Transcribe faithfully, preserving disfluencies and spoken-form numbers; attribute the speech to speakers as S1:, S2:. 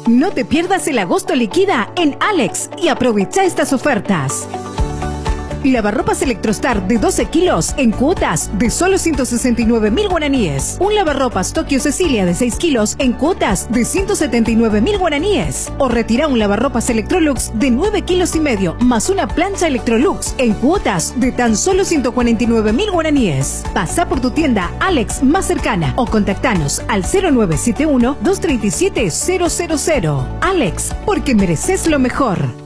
S1: No te pierdas el agosto liquida en Alex y aprovecha estas ofertas. Lavarropas Electrostar de doce kilos en cuotas de solo ciento sesenta y nueve mil guaraníes. Un lavarropas Tokio Cecilia de seis kilos en cuotas de ciento setenta y nueve mil guaraníes. O retira un lavarropas Electrolux de nueve kilos y medio más una plancha Electrolux en cuotas de tan solo ciento cuarenta y nueve mil guaraníes. Pasa por tu tienda Alex más cercana o contactanos al cero nueve siete uno, dos tres siete, cero cero cero. Alex, porque mereces lo mejor.